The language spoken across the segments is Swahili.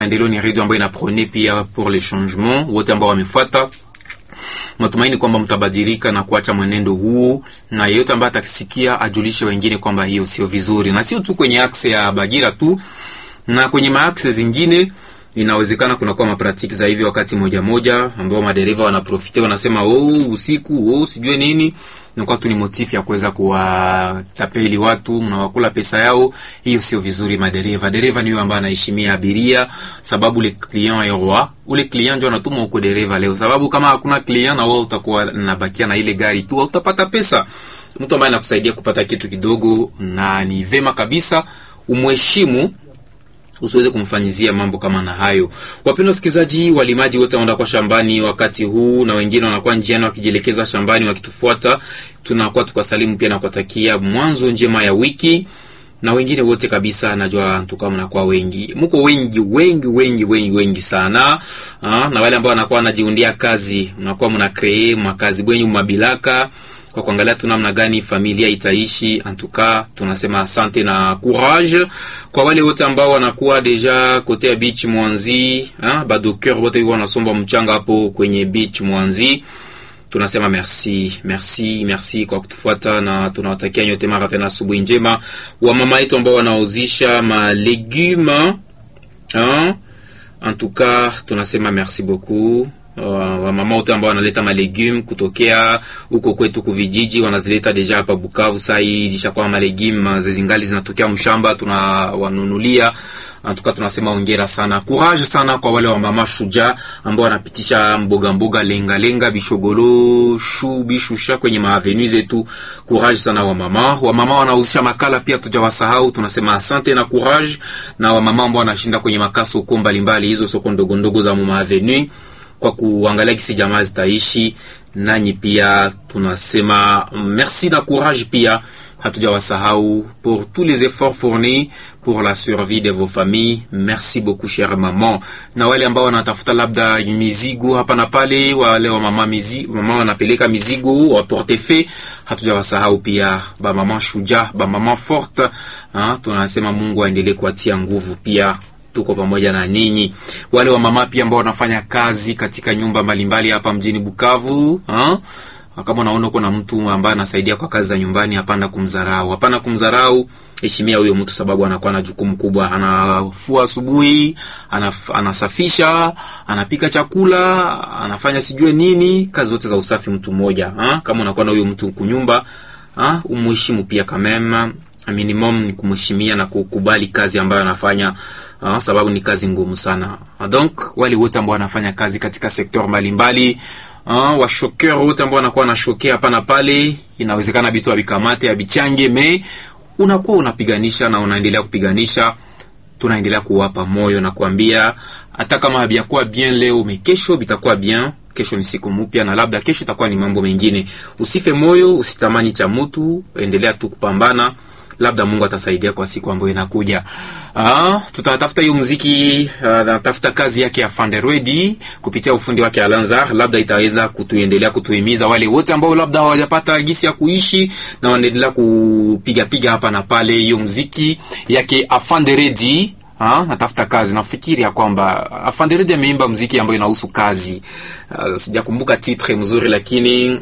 Maendeleo ni radio ambayo inaprone pia pour le changement. Wote ambao wamefuata, natumaini kwamba mtabadilika na kuacha mwenendo huu, na yeyote ambaye atakisikia ajulishe wengine kwamba hiyo sio vizuri, na sio tu kwenye axe ya Bagira tu, na kwenye maaxe zingine inawezekana kuna kwa mapratiki za hivi wakati moja moja ambao madereva wanaprofite, wanasema usiku sijue nini, na kwa tu ni motif ya kuweza kuwatapeli watu, mnawakula pesa yao. Hiyo sio vizuri. Dereva ni yule ambaye anaheshimia abiria, sababu le client est roi. Ule client ndio anatuma huko dereva leo, sababu kama hakuna client na wewe utakuwa nabakia na ile gari tu, utapata pesa. Mtu ambaye anakusaidia kupata kitu kidogo, na ni vema kabisa umheshimu, usiweze kumfanyizia mambo kama na hayo. Wapendwa wasikilizaji, walimaji wote wanaenda shambani wakati huu, na wengine wanakuwa njiani wakijielekeza shambani wakitufuata. Tunakuwa tukasalimu pia na kuwatakia mwanzo njema ya wiki, na wengine wote kabisa najua tukawa mnakuwa wengi. Mko wengi sana. Na wale ambao wanakuwa wanajiundia kazi, mnakuwa mna create makazi bwenyu mabilaka kwa kuangalia tu namna gani familia itaishi. Antuka tunasema asante na courage kwa wale wote ambao wanakuwa deja kote ya beach Mwanzi, badoker wote wanasomba mchanga hapo kwenye beach Mwanzi. Tunasema merci kwa kutufuata, na tunawatakia nyote mara tena asubuhi njema. Wa mama yetu ambao wanauzisha ma legumes, antuka tunasema merci beaucoup. Mama wote ambao wanaleta ma legumes kutokea huko kwetu kuvijiji, wanazileta deja hapa Bukavu. Sasa hii zishakuwa ma legumes zingali zinatokea mshamba, tunawanunulia. Antuka tunasema hongera sana, courage sana kwa wale wa mama shuja ambao wanapitisha mboga lenga bishogolo bishusha kwenye maavenue zetu. Courage sana wa mama wanauzisha makala pia, tujawasahau. Tunasema asante na courage na wa mama ambao wanashinda kwenye makaso soko mbalimbali, hizo soko ndogo za maavenue, kwa kuangalia kisi jamaa zitaishi. Nanyi pia tunasema merci na courage pia, hatujawasahau pour tous les efforts fournis pour la survie de vos familles. Merci beaucoup chère maman. Na wale ambao wanatafuta labda mizigo hapa na pale, wale wa mama wanapeleka mizigo wa portefeuille, hatujawasahau pia ba mama shuja, ba mama forte. Tunasema Mungu aendelee kuatia nguvu pia. Tuko pamoja na ninyi. Wale wa mama pia ambao wanafanya kazi katika nyumba mbalimbali hapa mjini Bukavu, kama unaona kuna mtu ambaye anasaidia kwa kazi za nyumbani, hapana kumdharau. Heshimia huyo mtu, sababu anakuwa na jukumu kubwa. Anafua asubuhi, anasafisha, anapika chakula, anafanya sijue nini, kazi zote za usafi mtu mmoja. Kama unakuwa na huyo mtu kunyumba, umheshimu pia kama minimum ni kumheshimia na kukubali kazi ambayo anafanya, sababu ni kazi ngumu sana. Donc wale wote ambao wanafanya kazi katika sektor mbalimbali, wa shoker wote ambao wanakuwa na shokea hapa na pale, inawezekana bitu abikamate abichange, me unakuwa unapiganisha na unaendelea kupiganisha. Tunaendelea kuwapa moyo na kuambia hata kama habiyakuwa bien leo, kesho bitakuwa bien. Kesho ni siku mpya, na labda kesho itakuwa ni mambo mengine. Usife moyo, usitamani cha mtu, endelea tu kupambana. Labda Mungu atasaidia kwa siku ambayo inakuja. Tutatafuta hiyo muziki, natafuta kazi yake ya Fanderedi kupitia ufundi wake Alanzar. Labda itaweza kutuendelea kutuhimiza wale wote ambao labda hawajapata gisi ya kuishi na wanaendelea kupiga hapa na pale. Hiyo muziki yake Fanderedi, natafuta kazi. Nafikiri ya kwamba Fanderedi ameimba muziki ambayo inahusu kazi. Sijakumbuka titre mzuri, lakini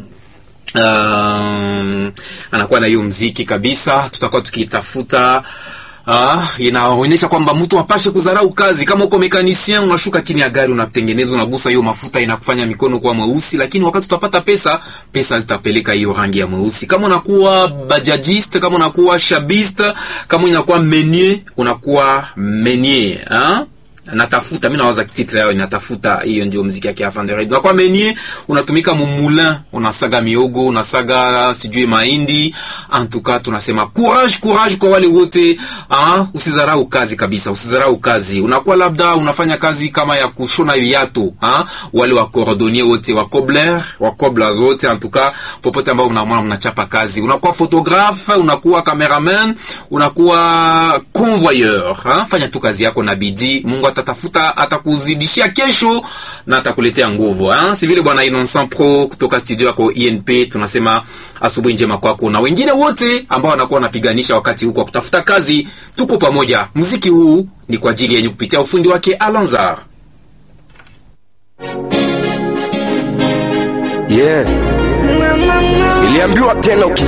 anakuwa na hiyo muziki kabisa. Tutakuwa tukitafuta. Inaonyesha kwamba mtu apashe kudharau kazi. Kama uko mekanisien, unashuka chini ya gari, unatengeneza, unagusa hiyo mafuta, inakufanya mikono kuwa mweusi, lakini wakati utapata pesa zitapeleka hiyo rangi ya mweusi. Kama unakuwa bajajiste, kama unakuwa shabiste, kama unakuwa menier, natafuta, mimi nawaza titre yao inatafuta. Hiyo ndio muziki yake ya Fanderedi. Na kwa menier unatumika mumulin, unasaga miogo, unasaga sijui mahindi. Antuka tunasema courage kwa wale wote. Usidharau kazi kabisa, usidharau kazi. Unakuwa labda unafanya kazi kama ya kushona viatu, wale wa cordonnier wote, wa cobbler wote. Antuka popote ambao mnachapa kazi, unakuwa photographe, unakuwa cameraman, unakuwa convoyeur, fanya tu kazi yako na bidii. Mungu atatafuta, atakuzidishia kesho na atakuletea nguvu. Si vile bwana Innocent Pro kutoka studio yako INP, tunasema asubuhi njema kwako na wengine wote ambao wanakuwa wanapiganisha wakati huko kutafuta kazi. Tuko pamoja. Muziki huu ni kwa ajili yenye kupitia ufundi wake Alonza. Iliambiwa tena